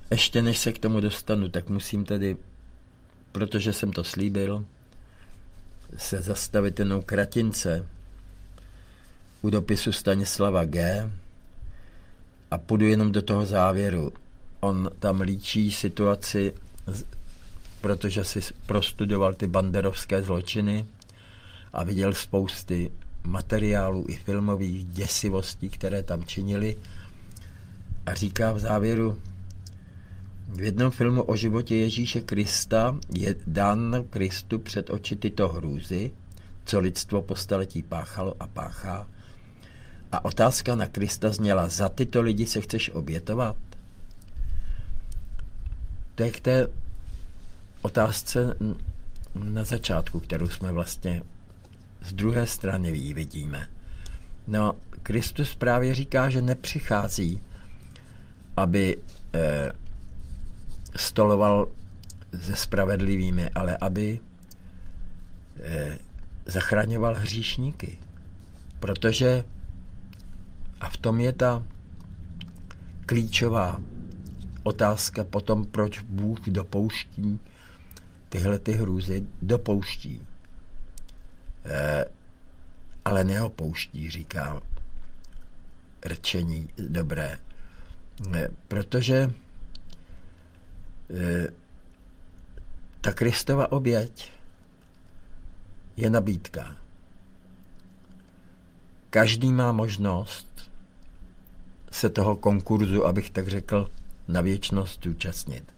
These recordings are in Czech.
ještě než se k tomu dostanu, tak musím tedy, protože jsem to slíbil, se zastavit jenom kratince u dopisu Stanislava G. a půjdu jenom do toho závěru. On tam líčí situaci, protože si prostudoval ty banderovské zločiny a viděl spousty materiálů i filmových děsivostí, které tam činili. A říká v závěru, v jednom filmu o životě Ježíše Krista je dán Kristu před oči tyto hrůzy, co lidstvo po staletí páchalo a páchá. A otázka na Krista zněla, za tyto lidi se chceš obětovat? To je k té otázce na začátku, kterou jsme vlastně z druhé strany vidíme. No, Kristus právě říká, že nepřichází, aby stoloval se spravedlivými, ale aby zachraňoval hříšníky. Protože, a v tom je ta klíčová otázka potom, proč Bůh dopouští tyhle ty hrůzy, dopouští. Ale neopouští, říká rčení dobré. Protože ta Kristova oběť je nabídka. Každý má možnost se toho konkurzu, abych tak řekl, na věčnost zúčastnit.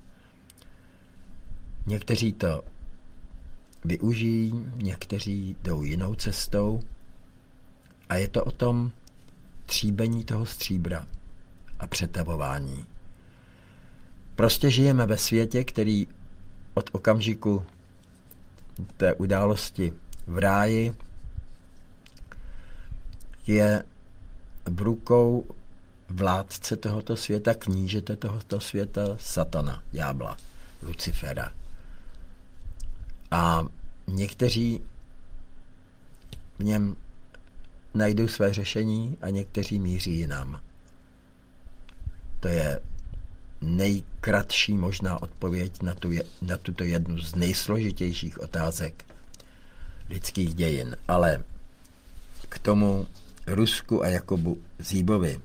Někteří to využijí, někteří jdou jinou cestou a je to o tom tříbení toho stříbra a přetavování. Prostě žijeme ve světě, který od okamžiku té události v ráji je v rukou vládce tohoto světa, knížete tohoto světa, satana, ďábla, Lucifera. A někteří v něm najdou své řešení a někteří míří jinam. To je nejkratší možná odpověď na tuto jednu z nejsložitějších otázek lidských dějin. Ale k tomu Rusku a Jakobu Zíbovi.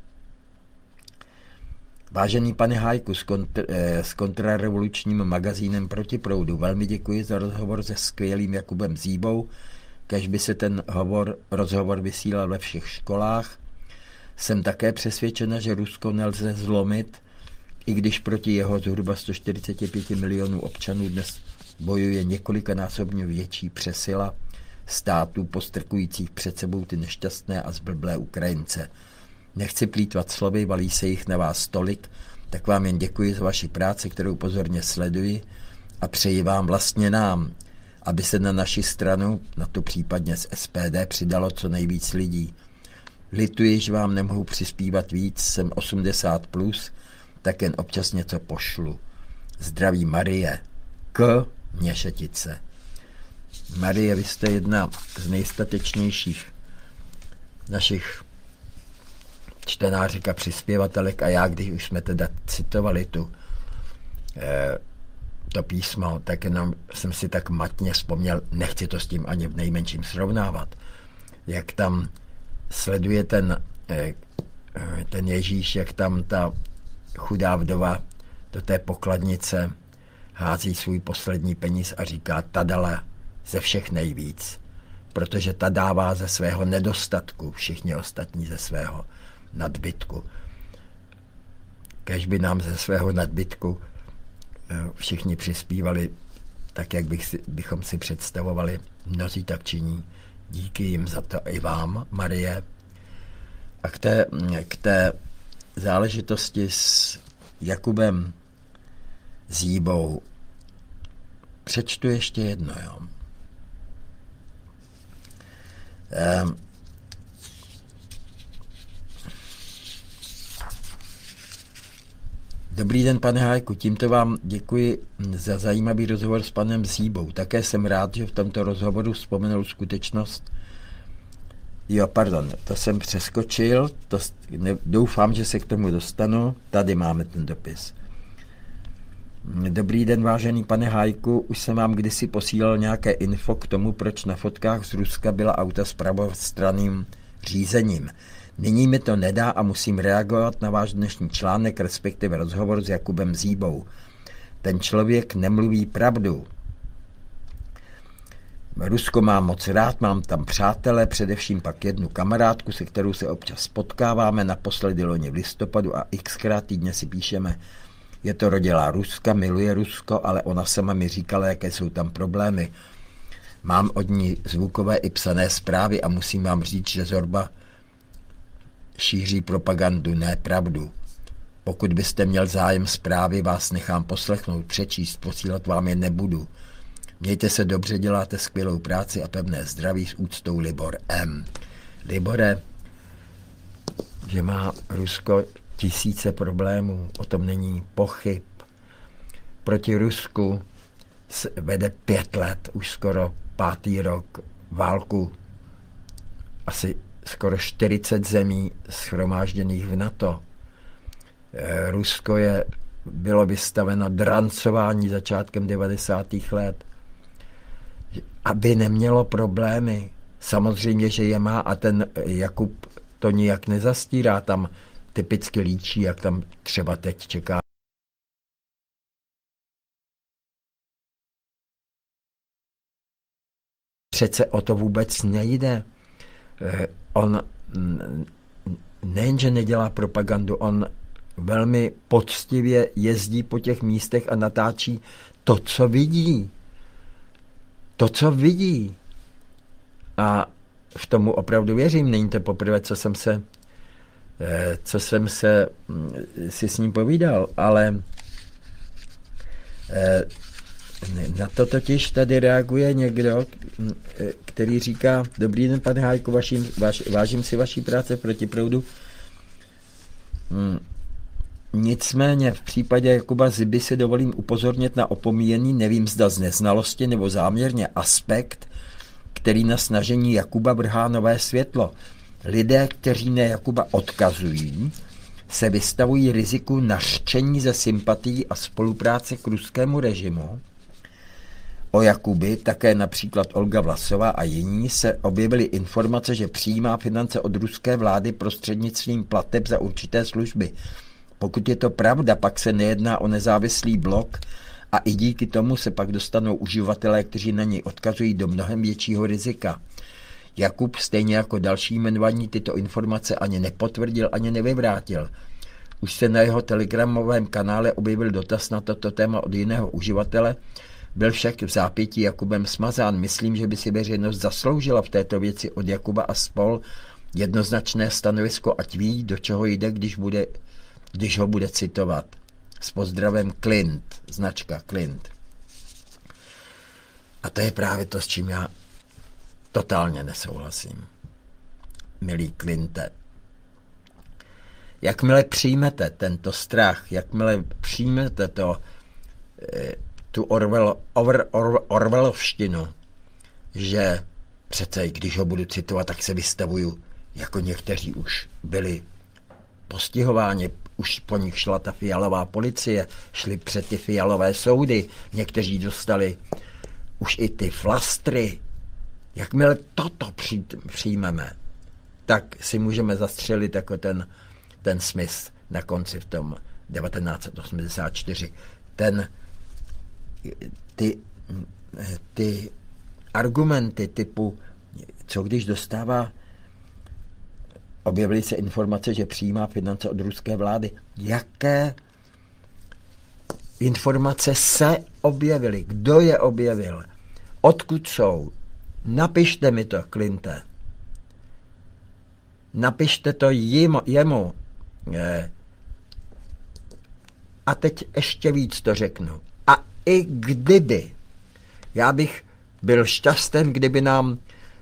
Vážený pane Hájku s kontrarevolučním magazínem Proti proudu, velmi děkuji za rozhovor se skvělým Jakubem Zíbou, kéž by se ten rozhovor vysílal ve všech školách. Jsem také přesvědčena, že Rusko nelze zlomit, i když proti jeho zhruba 145 milionů občanů dnes bojuje několikanásobně větší přesila států postrkujících před sebou ty nešťastné a zblblé Ukrajince. Nechci plýtvat slovy, valí se jich na vás tolik, tak vám jen děkuji za vaši práci, kterou pozorně sleduji a přeji vám, vlastně nám, aby se na naši stranu, na to případně z SPD, přidalo co nejvíc lidí. Lituji, že vám nemohu přispívat víc, jsem 80+, tak jen občas něco pošlu. Zdraví Marie, K. Měšetice. Marie, vy jste jedna z nejstatečnějších našich čtenářek a přispěvatelek a já, když už jsme teda citovali to písmo, tak jenom jsem si tak matně vzpomněl, nechci to s tím ani v nejmenším srovnávat, jak tam sleduje ten Ježíš, jak tam ta chudá vdova do té pokladnice hází svůj poslední peníz a říká, ta dala ze všech nejvíc, protože ta dává ze svého nedostatku, všichni ostatní ze svého nadbytku. Kéž by nám ze svého nadbytku všichni přispívali tak, jak bychom si představovali, mnozí tak činí. Díky jim za to i vám, Marie. A k té záležitosti s Jakubem Zíbou přečtu ještě jedno. Jo. Dobrý den, pane Hájku, tímto vám děkuji za zajímavý rozhovor s panem Zíbou. Také jsem rád, že v tomto rozhovoru vzpomenul skutečnost. To jsem přeskočil, doufám, že se k tomu dostanu. Tady máme ten dopis. Dobrý den, vážený pane Hájku, už jsem vám kdysi posílal nějaké info k tomu, proč na fotkách z Ruska byla auta s pravostranným řízením. Nyní mi to nedá a musím reagovat na váš dnešní článek, respektive rozhovor s Jakubem Zíbou. Ten člověk nemluví pravdu. Rusko mám moc rád, mám tam přátele, především pak jednu kamarádku, se kterou se občas potkáváme, naposledy loni v listopadu a xkrát týdně si píšeme. Je to rodilá Ruska, miluje Rusko, ale ona sama mi říkala, jaké jsou tam problémy. Mám od ní zvukové i psané zprávy a musím vám říct, že Zorba šíří propagandu, ne pravdu. Pokud byste měl zájem zprávy, vás nechám poslechnout, přečíst, posílat vám je nebudu. Mějte se dobře, děláte skvělou práci a pevné zdraví, s úctou Libor M. Libore, že má Rusko tisíce problémů, o tom není pochyb. Proti Rusku vede 5 let, už skoro 5. rok, válku. Asi skoro 40 zemí shromážděných v NATO. Rusko bylo vystaveno drancování začátkem 90. let, aby nemělo problémy. Samozřejmě, že je má a ten Jakub to nijak nezastírá, tam typicky líčí, jak tam třeba teď čeká. Přece o to vůbec nejde. On nejenže nedělá propagandu, on velmi poctivě jezdí po těch místech a natáčí to, co vidí. To, co vidí. A v tomu opravdu věřím. Není to poprvé, co jsem si s ním povídal, ale na to totiž tady reaguje někdo, který říká: dobrý den, pane Hájku, vážím si vaší práce proti proudu. Nicméně v případě Jakuba Ziby si dovolím upozornit na opomíjený, nevím zda z neznalosti nebo záměrně, aspekt, který na snažení Jakuba vrhá nové světlo. Lidé, kteří na Jakuba odkazují, se vystavují riziku nařčení ze sympatií a spolupráce k ruskému režimu. O Jakuby, také například Olga Vlasová a jiní, se objevily informace, že přijímá finance od ruské vlády prostřednictvím plateb za určité služby. Pokud je to pravda, pak se nejedná o nezávislý blok a i díky tomu se pak dostanou uživatelé, kteří na něj odkazují, do mnohem většího rizika. Jakub, stejně jako další jmenovaní, tyto informace ani nepotvrdil, ani nevyvrátil. Už se na jeho telegramovém kanále objevil dotaz na toto téma od jiného uživatele, byl však v zápětí Jakubem smazán. Myslím, že by si veřejnost zasloužila v této věci od Jakuba a spol jednoznačné stanovisko, ať ví, do čeho jde, když ho bude citovat. S pozdravem Clint, značka Clint. A to je právě to, s čím já totálně nesouhlasím. Milý Clintě, jakmile přijmete tento strach, jakmile přijmete tu Orwellovštinu, že přece, když ho budu citovat, tak se vystavuju, jako někteří už byli postihováni, už po nich šla ta fialová policie, šli před ty fialové soudy, někteří dostali už i ty flastry. Jakmile toto přijmeme, tak si můžeme zastřelit jako ten Smith na konci v tom 1984. Ty argumenty typu, co když dostává, objevily se informace, že přijímá finance od ruské vlády. Jaké informace se objevily? Kdo je objevil? Odkud jsou? Napište mi to, Clintě. Napište to jemu. A teď ještě víc to řeknu. A i kdyby, já bych byl šťasten, kdyby nám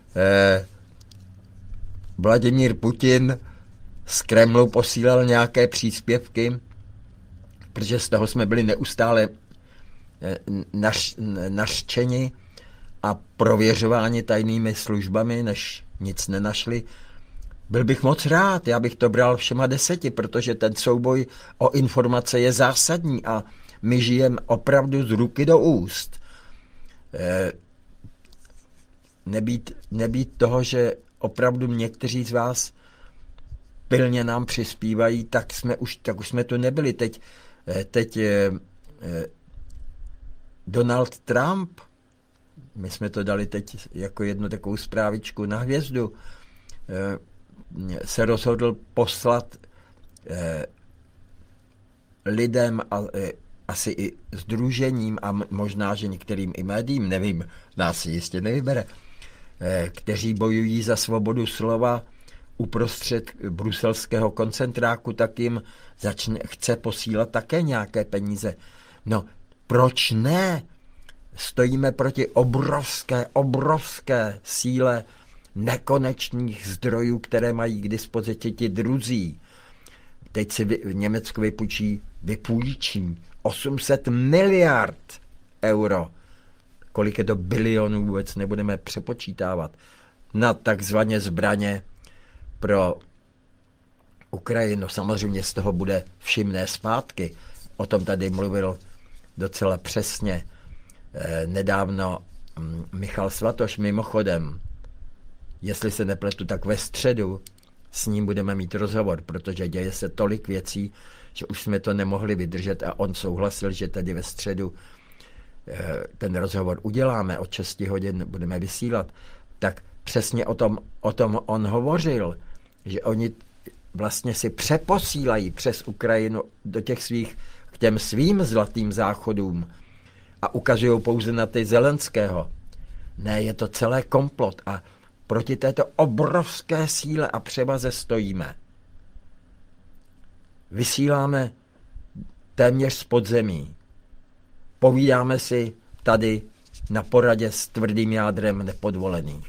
Vladimír Putin z Kremlu posílal nějaké příspěvky, protože z toho jsme byli neustále nařčeni a prověřováni tajnými službami, než nic nenašli. Byl bych moc rád, já bych to bral všema 10, protože ten souboj o informace je zásadní a My žijeme opravdu z ruky do úst. Nebýt toho, že opravdu někteří z vás pilně nám přispívají, tak už jsme tu nebyli. Teď Donald Trump, my jsme to dali teď jako jednu takovou zprávičku na hvězdu, se rozhodl poslat lidem a asi i sdružením a možná, že některým i médiím, nevím, nás si jistě nevybere, kteří bojují za svobodu slova uprostřed bruselského koncentráku, tak jim chce posílat také nějaké peníze. No, proč ne? Stojíme proti obrovské síle nekonečných zdrojů, které mají k dispozici ti druzí. Teď si Německo vypůjčí 800 miliard euro. Kolik je to bilionů, vůbec nebudeme přepočítávat. Na takzvané zbraně pro Ukrajinu. Samozřejmě z toho bude všimné zpátky. O tom tady mluvil docela přesně nedávno Michal Svatoš. Mimochodem, jestli se nepletu, tak ve středu s ním budeme mít rozhovor, protože děje se tolik věcí, že už jsme to nemohli vydržet a on souhlasil, že tady ve středu ten rozhovor uděláme, od 6 hodin budeme vysílat. Tak přesně o tom on hovořil, že oni vlastně si přeposílají přes Ukrajinu k těm svým zlatým záchodům a ukazují pouze na ty Zelenského. Ne, je to celé komplot a proti této obrovské síle a převaze stojíme. Vysíláme téměř z podzemí. Povídáme si tady na poradě s tvrdým jádrem nepodvolených.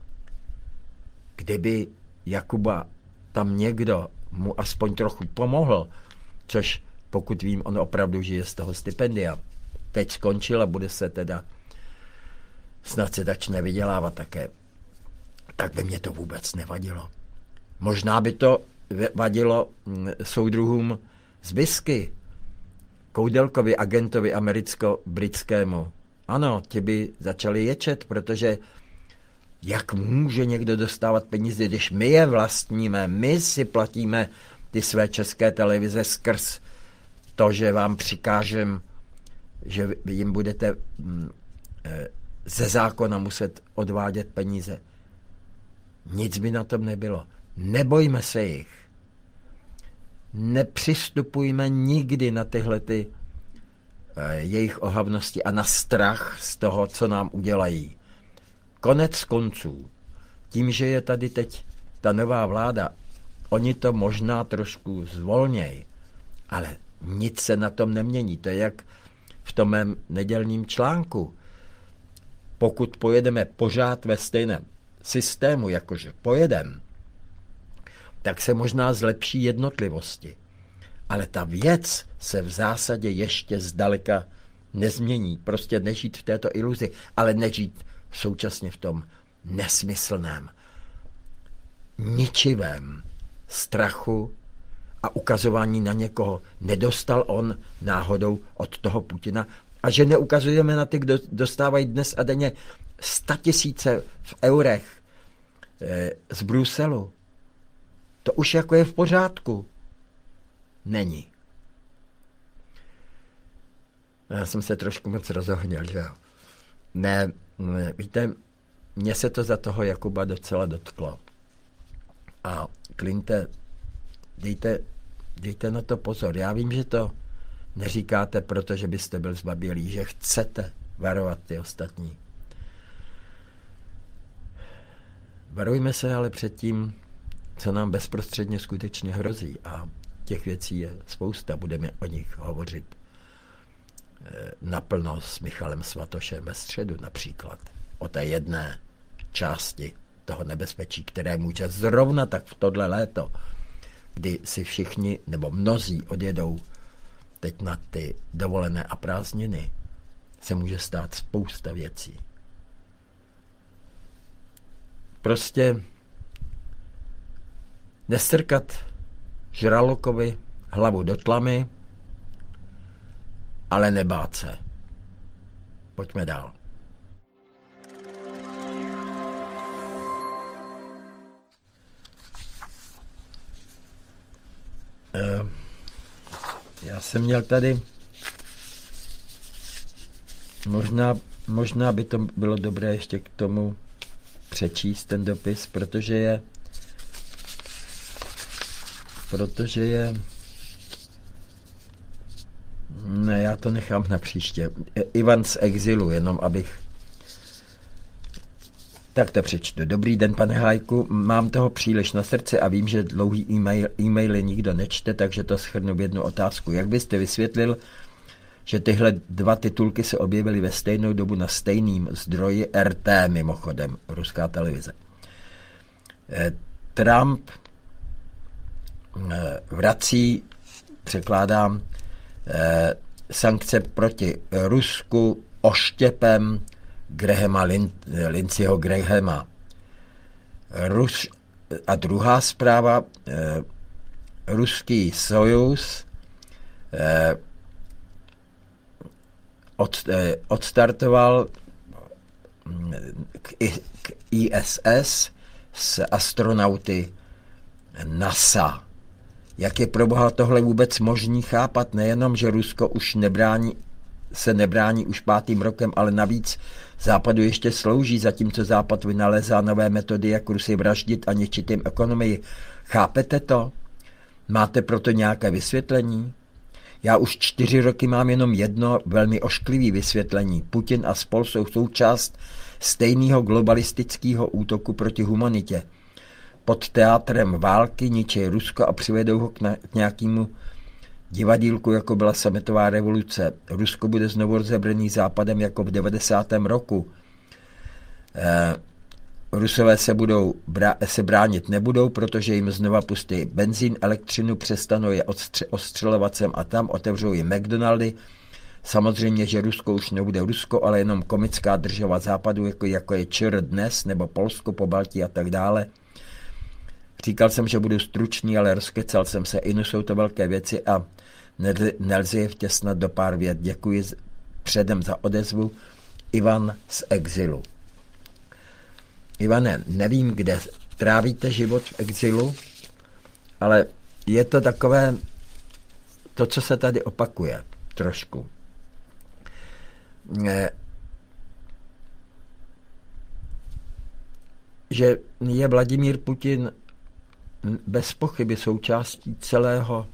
Kdyby Jakuba tam někdo mu aspoň trochu pomohl, což pokud vím, on opravdu žije z toho stipendia. Teď skončil a bude se teda snad se začne vydělávat také. Tak by mě to vůbec nevadilo. Možná by to vadilo soudruhům z Bisky, Koudelkovi, agentovi americko-britskému. Ano, ti by začali ječet, protože jak může někdo dostávat peníze, když my je vlastníme, my si platíme ty své české televize skrz to, že vám přikážem, že jim budete ze zákona muset odvádět peníze. Nic by na tom nebylo. Nebojme se jich. Nepřistupujme nikdy na tyhle jejich ohavnosti a na strach z toho, co nám udělají. Konec konců, tím, že je tady teď ta nová vláda, oni to možná trošku zvolnějí, ale nic se na tom nemění. To je jak v tom mém nedělním článku. Pokud pojedeme pořád ve stejném systému, jakože pojedeme, tak se možná zlepší jednotlivosti. Ale ta věc se v zásadě ještě zdaleka nezmění. Prostě nežít v této iluzi, ale nežít současně v tom nesmyslném, ničivém strachu a ukazování na někoho. Nedostal on náhodou od toho Putina. A že neukazujeme na ty, kdo dostávají dnes a denně 100 000 v eurech z Bruselu. To už jako je v pořádku. Není. Já jsem se trošku moc rozohněl, že jo. Ne, víte, mně se to za toho Jakuba docela dotklo. A Klinte, dejte na to pozor. Já vím, že to neříkáte, protože byste byl zbabělý, že chcete varovat ty ostatní. Varujme se ale před tím, co nám bezprostředně skutečně hrozí. A těch věcí je spousta, budeme o nich hovořit naplno s Michalem Svatošem ve středu například. O té jedné části toho nebezpečí, které může zrovna tak v tohle léto, kdy si všichni nebo mnozí odjedou teď na ty dovolené a prázdniny, se může stát spousta věcí. Prostě nestrkat žralokovi hlavu do tlamy, ale nebát se. Pojďme dál. Já jsem měl tady, možná by to bylo dobré ještě k tomu přečíst ten dopis, protože je, ne, já to nechám na příště. Ivan z exilu, jenom abych, tak to přečtu. Dobrý den, pane Hájku, mám toho příliš na srdci a vím, že dlouhý e-maily nikdo nečte, takže to shrnu v jednu otázku. Jak byste vysvětlil, že tyhle dva titulky se objevily ve stejnou dobu na stejným zdroji RT, mimochodem, ruská televize. Trump vrací, překládám, sankce proti Rusku oštěpem Lindseyho Grahama. A druhá zpráva, ruský Sojuz odstartoval k ISS s astronauty NASA. Jak je pro boha tohle vůbec možný chápat? Nejenom, že Rusko už se nebrání už 5. rokem, ale navíc Západu ještě slouží, zatímco Západ vynalézá nové metody, jak Rusy vraždit a ničit jim ekonomii. Chápete to? Máte proto nějaké vysvětlení? Já už 4 roky mám jenom jedno velmi ošklivé vysvětlení. Putin a spol jsou součást stejného globalistického útoku proti humanitě. Pod teátrem války ničí Rusko a přivedou ho k nějakému divadýlku, jako byla sametová revoluce. Rusko bude znovu rozebraný Západem jako v 90. roku. Rusové se bránit nebudou, protože jim znova pustí benzín, elektřinu, přestanou je ostřelovat sem a tam, otevřou jim McDonaldy. Samozřejmě, že Rusko už nebude Rusko, ale jenom komická država Západu, jako je ČR dnes, nebo Polsko, Pobaltí a tak dále. Říkal jsem, že budu stručný, ale rozkecal jsem se. Inu jsou to velké věci a nelze je vtěsnat do pár vět. Děkuji předem za odezvu. Ivan z exilu. Ivane, nevím, kde trávíte život v exilu, ale je to takové, to, co se tady opakuje trošku. Že je Vladimír Putin bez pochyby součástí celého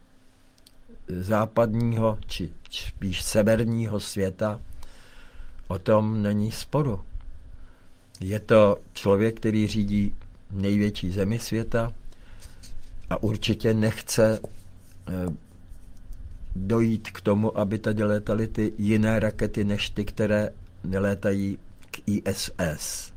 západního, či spíš severního světa, o tom není sporu. Je to člověk, který řídí největší zemi světa a určitě nechce dojít k tomu, aby tady létaly ty jiné rakety, než ty, které nelétají k ISS.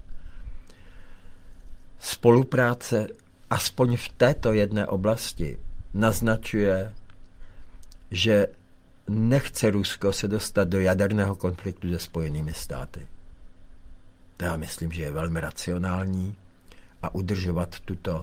Spolupráce aspoň v této jedné oblasti naznačuje, že nechce Rusko se dostat do jaderného konfliktu se Spojenými státy. To já myslím, že je velmi racionální a udržovat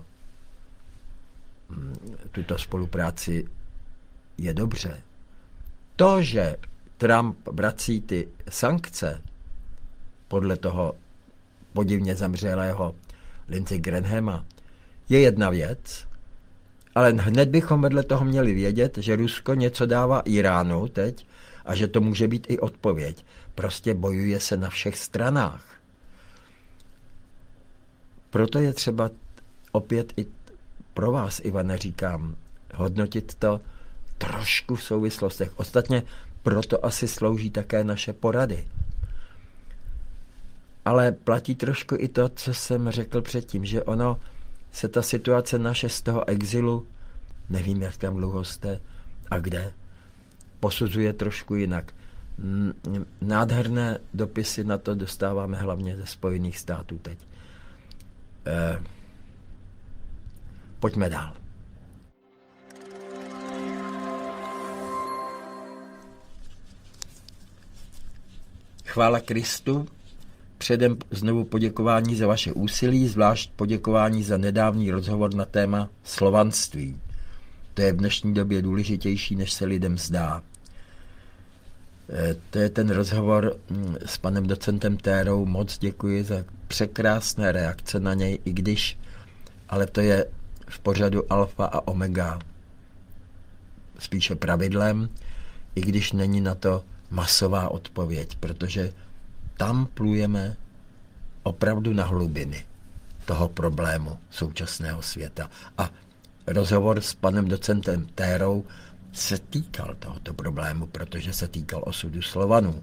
tuto spolupráci je dobře. To, že Trump vrací ty sankce podle toho podivně zamřelého Lindsey Grahama, je jedna věc, ale hned bychom vedle toho měli vědět, že Rusko něco dává Iránu teď a že to může být i odpověď. Prostě bojuje se na všech stranách. Proto je třeba opět i pro vás, Ivane, říkám, hodnotit to trošku v souvislostech. Ostatně proto asi slouží také naše porady. Ale platí trošku i to, co jsem řekl předtím, že ono se ta situace naše z toho exilu, nevím, jak tam dlouho jste a kde, posuzuje trošku jinak. Nádherné dopisy na to dostáváme hlavně ze Spojených států teď. Pojďme dál. Chvála Kristu. Předem znovu poděkování za vaše úsilí, zvlášť poděkování za nedávný rozhovor na téma slovanství. To je v dnešní době důležitější, než se lidem zdá. To je ten rozhovor s panem docentem Térou. Moc děkuji za překrásné reakce na něj, i když, ale to je v pořadu alfa a omega spíše pravidlem, i když není na to masová odpověď, protože tam plujeme opravdu na hlubiny toho problému současného světa. A rozhovor s panem docentem Térou se týkal tohoto problému, protože se týkal osudu Slovanů.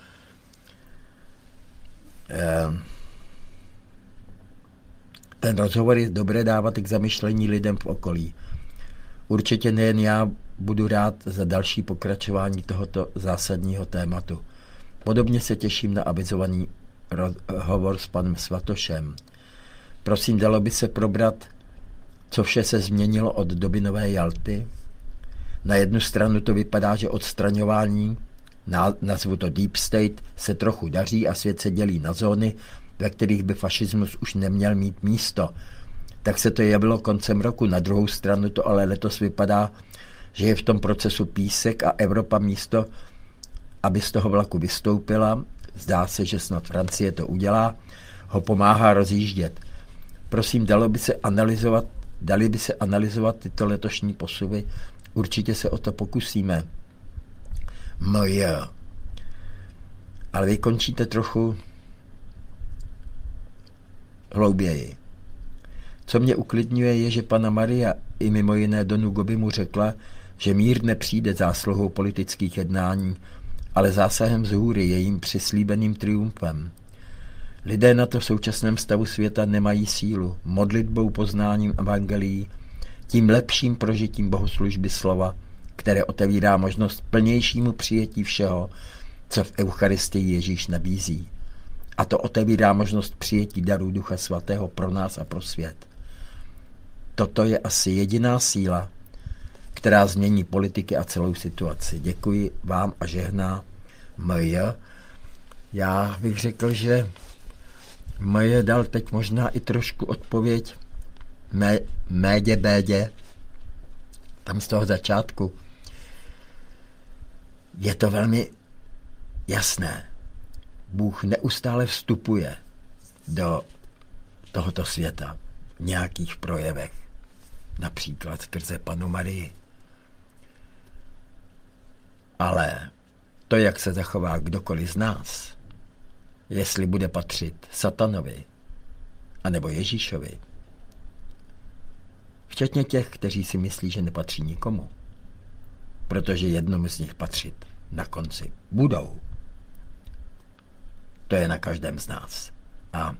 Ten rozhovor je dobré dávat k zamyšlení lidem v okolí. Určitě nejen já budu rád za další pokračování tohoto zásadního tématu. Podobně se těším na avizovaný rozhovor s panem Svatošem. Prosím, dalo by se probrat, co vše se změnilo od doby Nové Jalty? Na jednu stranu to vypadá, že odstraňování, nazvu to Deep State, se trochu daří a svět se dělí na zóny, ve kterých by fašismus už neměl mít místo. Tak se to jevilo koncem roku. Na druhou stranu to ale letos vypadá, že je v tom procesu písek a Evropa místo, aby z toho vlaku vystoupila, zdá se, že snad Francie to udělá, ho pomáhá rozjíždět. Prosím, dali by se analyzovat tyto letošní posuvy? Určitě se o to pokusíme. Ale vy končíte trochu hlouběji. Co mě uklidňuje, je, že pana Maria i mimo jiné Donu Gobi mu řekla, že mír nepřijde zásluhou politických jednání, ale zásahem z hůry, jejím přislíbeným triumfem. Lidé na to v současném stavu světa nemají sílu. Modlitbou, poznáním evangelií, tím lepším prožitím bohoslužby slova, které otevírá možnost plnějšímu přijetí všeho, co v Eucharistii Ježíš nabízí. A to otevírá možnost přijetí darů Ducha Svatého pro nás a pro svět. Toto je asi jediná síla, která změní politiky a celou situaci. Děkuji vám a žehná M.J. Já bych řekl, že M.J. dal teď možná i trošku odpověď médě bédě, tam z toho začátku. Je to velmi jasné. Bůh neustále vstupuje do tohoto světa v nějakých projevech, například skrze Panu Marii. Ale to, jak se zachová kdokoliv z nás, jestli bude patřit satanovi anebo Ježíšovi, včetně těch, kteří si myslí, že nepatří nikomu, protože jednomu z nich patřit na konci budou. To je na každém z nás. A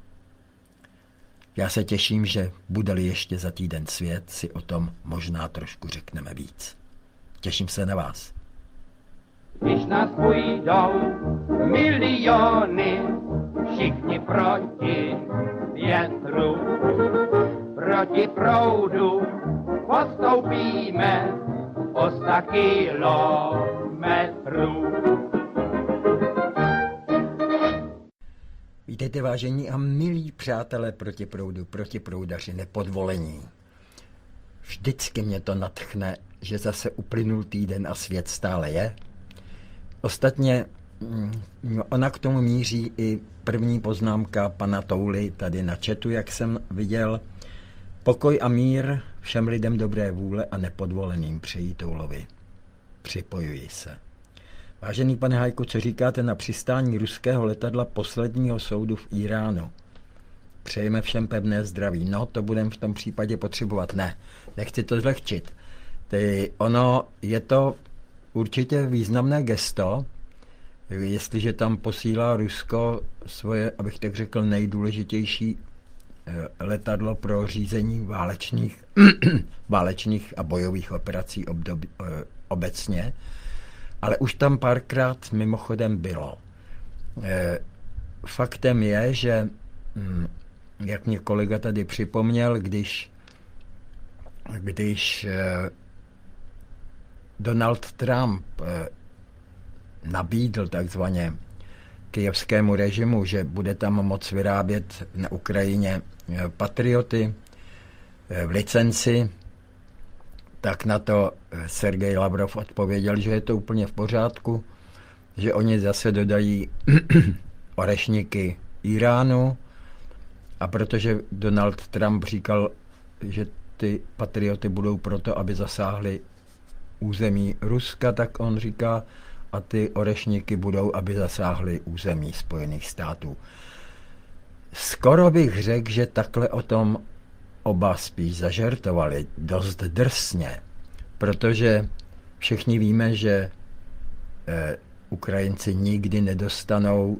já se těším, že bude-li ještě za týden svět, si o tom možná trošku řekneme víc. Těším se na vás. Když nás půjdou miliony, všichni proti větru, proti proudu postoupíme o 100 kilometrů. Vítejte, vážení a milí přátelé proti proudu, proti proudaři, nepodvolení. Vždycky mě to nadchne, že zase uplynul týden a svět stále je. Ostatně ona k tomu míří i první poznámka pana Touly tady na chatu, jak jsem viděl. Pokoj a mír všem lidem dobré vůle a nepodvoleným přejí Toulovi. Připojuji se. Vážený pane Hajku, co říkáte na přistání ruského letadla posledního soudu v Iránu? Přejeme všem pevné zdraví. No, to budeme v tom případě potřebovat. Ne, nechci to zlehčit. Ono je to určitě významné gesto, jestliže tam posílá Rusko svoje, abych tak řekl, nejdůležitější letadlo pro řízení válečných a bojových operací obecně, ale už tam párkrát mimochodem bylo. Faktem je, že, jak mě kolega tady připomněl, když Donald Trump nabídl takzvaně kyjevskému režimu, že bude tam moc vyrábět na Ukrajině patrioty v licenci, tak na to Sergej Lavrov odpověděl, že je to úplně v pořádku, že oni zase dodají orešníky Iránu, a protože Donald Trump říkal, že ty patrioty budou proto, aby zasáhli území Ruska, tak on říká, a ty orešníky budou, aby zasáhli území Spojených států. Skoro bych řekl, že takhle o tom oba spíš zažertovali, dost drsně, protože všichni víme, že Ukrajinci nikdy nedostanou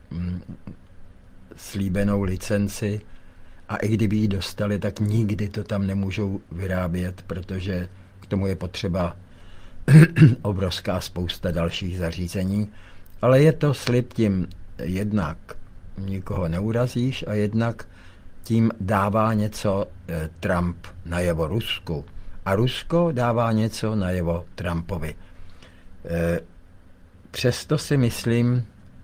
slíbenou licenci, a i kdyby ji dostali, tak nikdy to tam nemůžou vyrábět, protože k tomu je potřeba obrovská spousta dalších zařízení. Ale je to slib, tím jednak nikoho neurazíš a jednak tím dává něco Trump najevo Rusku. A Rusko dává něco najevo Trumpovi. Přesto si myslím,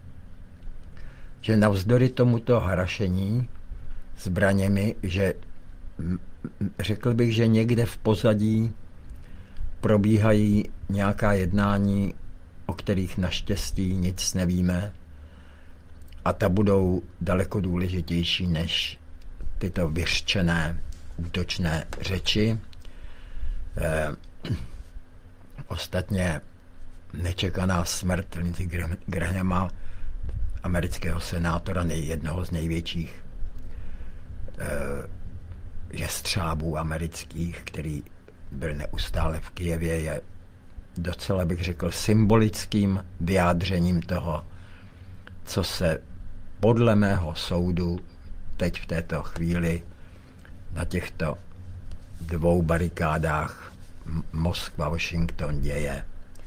že navzdory tomuto harašení zbraněmi, že řekl bych, že někde v pozadí probíhají nějaká jednání, o kterých naštěstí nic nevíme, a ta budou daleko důležitější než tyto vyřčené útočné řeči. Ostatně nečekaná smrt Lindsey Grahama, amerického senátora, jednoho z největších jestřábů amerických, který byl neustále v Kyjevě, je docela, bych řekl, symbolickým vyjádřením toho, co se podle mého soudu teď v této chvíli na těchto dvou barikádách Moskva-Washington děje.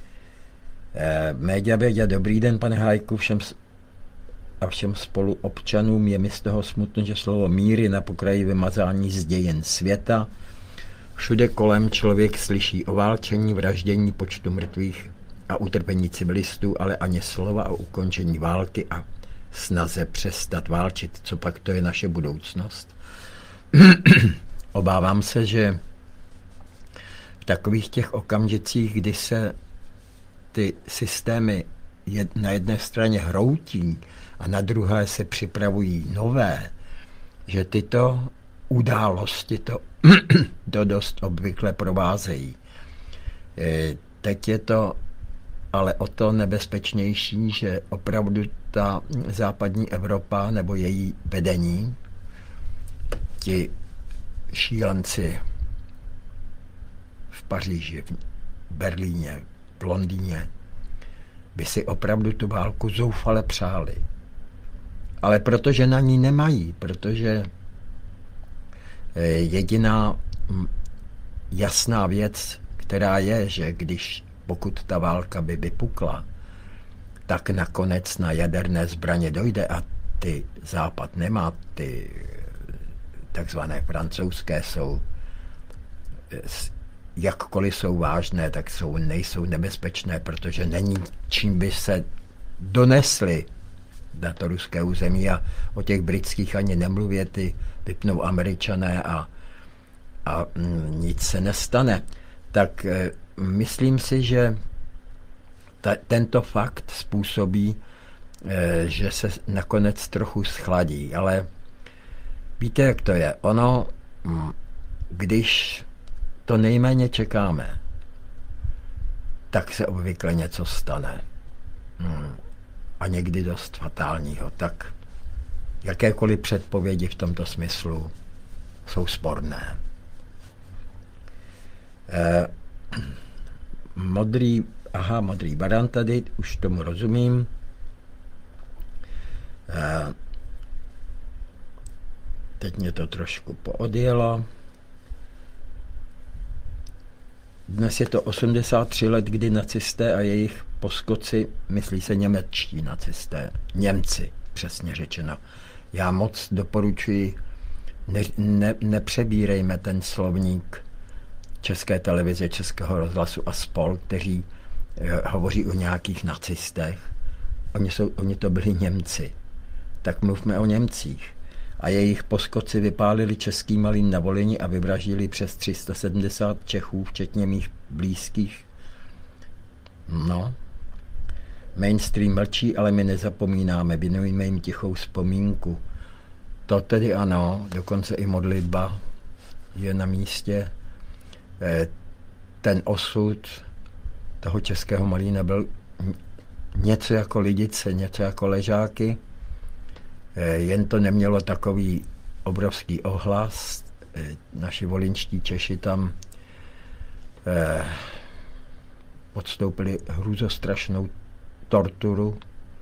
Média vědě, dobrý den, pane Hájku, všem spoluobčanům. Je mi z toho smutno, že slovo mír je na pokraji vymazání z dějin světa. Všude kolem člověk slyší o válčení, vraždění, počtu mrtvých a utrpení civilistů, ale ani slova o ukončení války a snaze přestat válčit. Co pak to je naše budoucnost? Obávám se, že v takových těch okamžicích, kdy se ty systémy na jedné straně hroutí a na druhé se připravují nové, že tyto události to dost obvykle provázejí. Teď je to ale o to nebezpečnější, že opravdu ta západní Evropa nebo její vedení, ti šílenci v Paříži, v Berlíně, v Londýně, by si opravdu tu válku zoufale přáli. Ale protože na ní nemají, protože jediná jasná věc, která je, že pokud ta válka by vypukla, tak nakonec na jaderné zbraně dojde a ty Západ nemá, ty takzvané francouzské jsou, jakkoliv jsou vážné, tak nejsou nebezpečné, protože není čím by se donesli na to ruské území, a o těch britských ani nemluvě, ty vypnou Američané a nic se nestane. Tak myslím si, že tento fakt způsobí, že se nakonec trochu schladí, ale víte, jak to je? Ono, když to nejméně čekáme, tak se obvykle něco stane. A někdy dost fatálního. Tak jakékoliv předpovědi v tomto smyslu jsou sporné. Modrý baran tady, už tomu rozumím. Teď mě to trošku poodjelo. Dnes je to 83 let, kdy nacisté a jejich poskoci, myslí se němečtí nacisté, Němci, přesně řečeno. Já moc doporučuji, nepřebírejme ten slovník České televize, Českého rozhlasu a spol, kteří hovoří o nějakých nacistech. Oni to byli Němci. Tak mluvme o Němcích. A jejich poskoci vypálili Český Malín na Volyni a vyvraždili přes 370 Čechů, včetně mých blízkých. No. Mainstream mlčí, ale my nezapomínáme, věnujeme jim tichou vzpomínku. To tedy ano, dokonce i modlitba je na místě. Ten osud toho českého malína byl něco jako Lidice, něco jako Ležáky, jen to nemělo takový obrovský ohlas. Naši volyňští Češi tam podstoupili hrůzostrašnou torturu.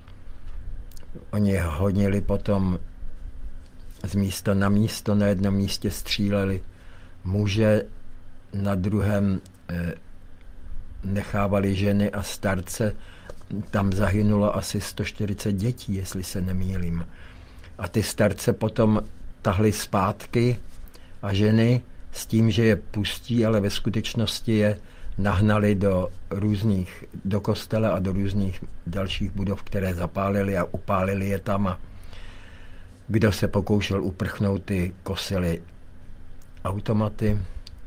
Oni honili potom z místa na místo, na jednom místě stříleli muže, na druhém nechávali ženy a starce. Tam zahynulo asi 140 dětí, jestli se nemýlím. A ty starce potom tahli zpátky a ženy s tím, že je pustí, ale ve skutečnosti je nahnali do kostela a do různých dalších budov, které zapálili a upálili je tam. A kdo se pokoušel uprchnout, ty kosily automaty.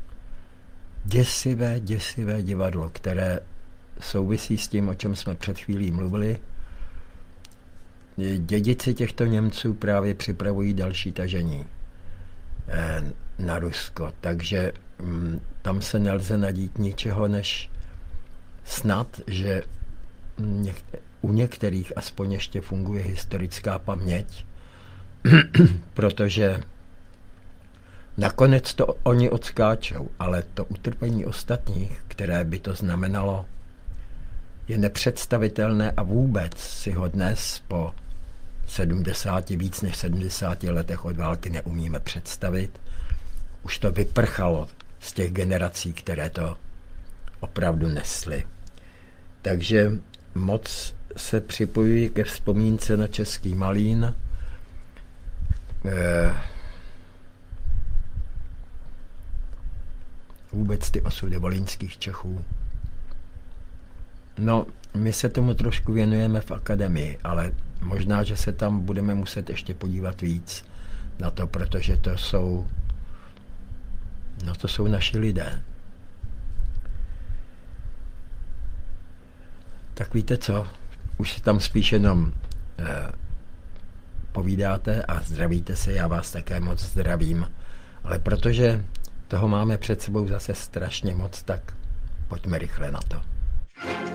Děsivé divadlo, které souvisí s tím, o čem jsme před chvílí mluvili. Dědici těchto Němců právě připravují další tažení na Rusko, takže tam se nelze nadít ničeho, než snad, že u některých aspoň ještě funguje historická paměť, protože nakonec to oni odskáčou, ale to utrpení ostatních, které by to znamenalo, je nepředstavitelné a vůbec si ho dnes po víc než 70 letech od války neumíme představit. Už to vyprchalo z těch generací, které to opravdu nesly. Takže moc se připojuji ke vzpomínce na český Malín. Vůbec ty osudy volynských Čechů. No, my se tomu trošku věnujeme v akademii, ale možná, že se tam budeme muset ještě podívat víc na to, protože to jsou naši lidé. Tak víte co? Už si tam spíš jenom povídáte a zdravíte se, já vás také moc zdravím. Ale protože toho máme před sebou zase strašně moc, tak pojďme rychle na to.